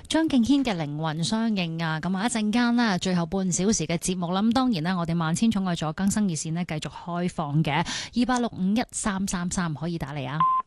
張敬軒嘅靈魂相應啊！咁啊一陣間啦，最後半小時嘅節目啦，咁當然啦，我哋萬千寵愛咗更生熱線呢繼續開放嘅，28651333可以打嚟啊！